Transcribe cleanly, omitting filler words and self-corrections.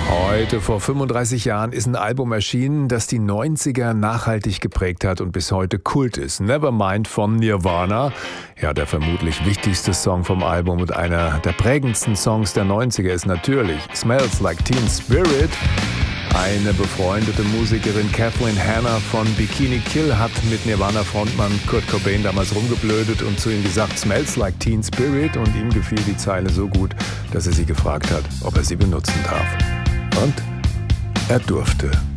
Heute vor 35 Jahren ist ein Album erschienen, das die 90er nachhaltig geprägt hat und bis heute Kult ist. Nevermind von Nirvana. Ja, der vermutlich wichtigste Song vom Album und einer der prägendsten Songs der 90er ist natürlich Smells Like Teen Spirit. Eine befreundete Musikerin, Kathleen Hanna von Bikini Kill, hat mit Nirvana-Frontmann Kurt Cobain damals rumgeblödet und zu ihm gesagt, Smells Like Teen Spirit, und ihm gefiel die Zeile so gut, dass er sie gefragt hat, ob er sie benutzen darf. Und er durfte.